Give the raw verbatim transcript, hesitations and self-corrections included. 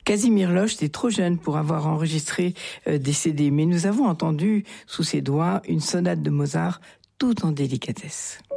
Casimir Loche était trop jeune pour avoir enregistré euh, des C D, mais nous avons entendu sous ses doigts une sonate de Mozart tout en délicatesse.